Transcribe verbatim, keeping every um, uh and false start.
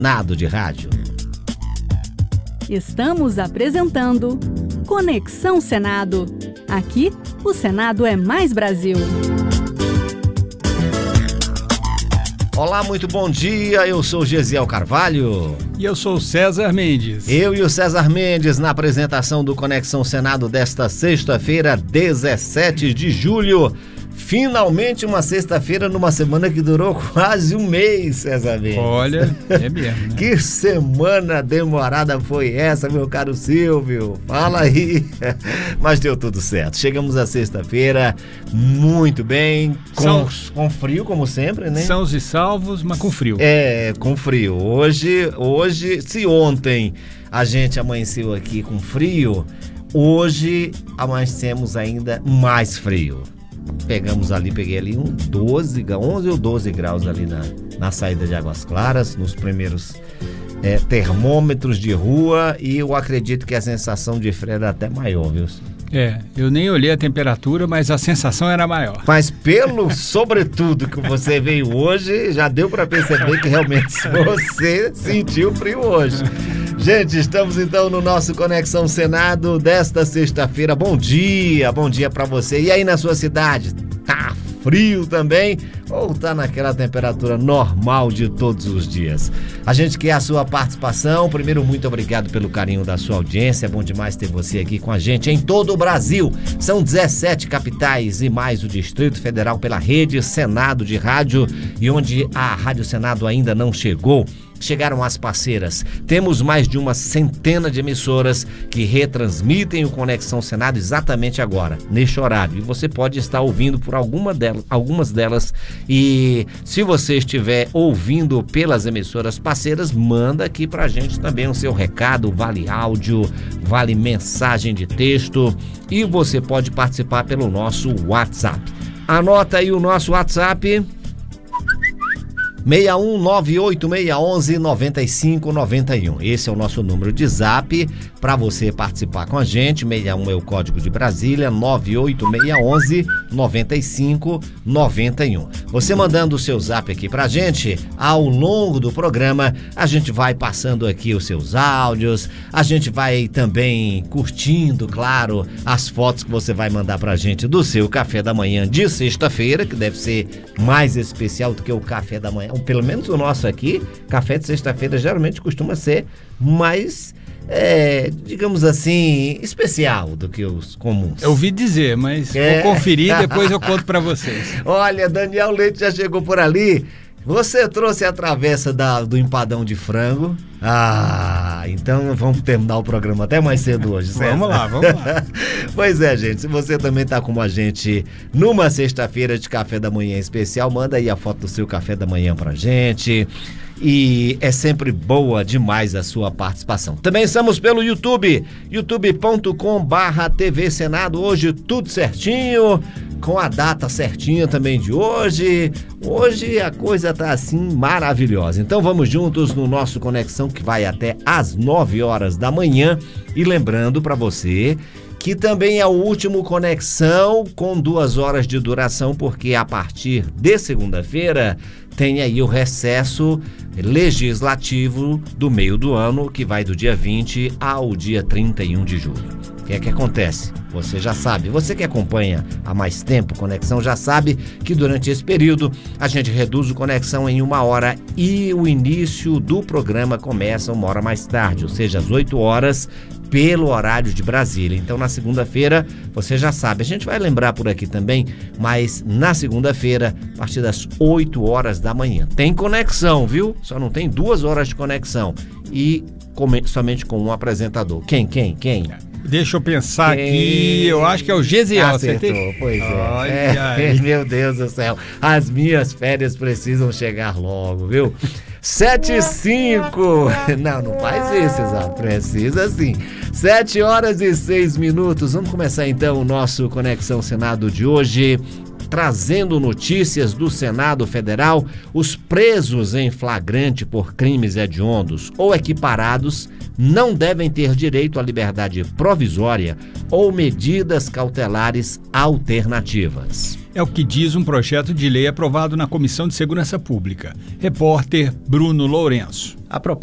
Senado de Rádio. Estamos apresentando Conexão Senado. Aqui, o Senado é mais Brasil. Olá, muito bom dia, eu sou Gesiel Carvalho. E eu sou o César Mendes. Eu e o César Mendes na apresentação do Conexão Senado desta sexta-feira, dezessete de julho. Finalmente uma sexta-feira numa semana que durou quase um mês, César Mendes. Olha, é mesmo, né? Que semana demorada foi essa, meu caro Silvio? Fala aí. Mas deu tudo certo. Chegamos à sexta-feira muito bem, com, São... com frio como sempre, né? Sãos e salvos, mas com frio. É, com frio. Hoje, hoje, se ontem a gente amanheceu aqui com frio, hoje amanhecemos ainda mais frio. Pegamos ali, peguei ali um doze, onze ou doze graus ali na, na saída de Águas Claras, nos primeiros é, termômetros de rua, e eu acredito que a sensação de frio era até maior, viu? É, eu nem olhei a temperatura, mas a sensação era maior. Mas pelo sobretudo que você veio hoje, já deu para perceber que realmente você sentiu frio hoje. Gente, estamos então no nosso Conexão Senado desta sexta-feira. Bom dia, bom dia para você. E aí na sua cidade, tá frio também ou tá naquela temperatura normal de todos os dias? A gente quer a sua participação. Primeiro, muito obrigado pelo carinho da sua audiência. É bom demais ter você aqui com a gente em todo o Brasil. São dezessete capitais e mais o Distrito Federal pela rede Senado de Rádio, e onde a Rádio Senado ainda não chegou, chegaram as parceiras. Temos mais de uma centena de emissoras que retransmitem o Conexão Senado exatamente agora, neste horário. E você pode estar ouvindo por alguma delas, algumas delas. E se você estiver ouvindo pelas emissoras parceiras, manda aqui pra gente também o seu recado, vale áudio, vale mensagem de texto. E você pode participar pelo nosso WhatsApp. Anota aí o nosso WhatsApp: seis um nove oito seis um um nove cinco nove um. Esse é o nosso número de zap para você participar com a gente. sessenta e um é o código de Brasília, nove oito seis um um nove cinco nove um. Você mandando o seu zap aqui pra gente, ao longo do programa, a gente vai passando aqui os seus áudios, a gente vai também curtindo, claro, as fotos que você vai mandar pra gente do seu café da manhã de sexta-feira, que deve ser mais especial do que o café da manhã. Pelo menos o nosso aqui, café de sexta-feira geralmente costuma ser mais, é, digamos assim, especial do que os comuns. Eu ouvi dizer, mas é. Vou conferir, depois eu conto pra vocês. Olha, Daniel Leite já chegou por ali. Você trouxe a travessa da, do empadão de frango. Ah, então vamos terminar o programa até mais cedo hoje, certo? Vamos lá, vamos lá. Pois é, gente, se você também tá com a gente numa sexta-feira de café da manhã especial, manda aí a foto do seu café da manhã pra gente. E é sempre boa demais a sua participação. Também estamos pelo YouTube, youtube ponto com barra T V Senado. Hoje tudo certinho, com a data certinha também de hoje. Hoje a coisa tá assim maravilhosa. Então vamos juntos no nosso Conexão, que vai até às nove horas da manhã. E lembrando para você que também é o último Conexão com duas horas de duração, porque a partir de segunda-feira tem aí o recesso legislativo do meio do ano, que vai do dia vinte ao dia trinta e um de julho. O que é que acontece? Você já sabe, você que acompanha há mais tempo Conexão já sabe que durante esse período a gente reduz o Conexão em uma hora e o início do programa começa uma hora mais tarde, ou seja, às oito horas, pelo horário de Brasília. Então na segunda-feira, você já sabe, a gente vai lembrar por aqui também, mas na segunda-feira, a partir das oito horas da manhã, tem Conexão, viu? Só não tem duas horas de conexão e com, somente com um apresentador. Quem, quem, quem? Deixa eu pensar Quem... aqui, eu acho que é o Gesiel. Acertou, tem... pois é. Olha é. aí. Meu Deus do céu, as minhas férias precisam chegar logo, viu? Sete e cinco. Não, não faz isso, exato. Precisa sim. Sete horas e seis minutos. Vamos começar então o nosso Conexão Senado de hoje, trazendo notícias do Senado Federal. Os presos em flagrante por crimes hediondos ou equiparados não devem ter direito à liberdade provisória ou medidas cautelares alternativas. É o que diz um projeto de lei aprovado na Comissão de Segurança Pública. Repórter Bruno Lourenço. A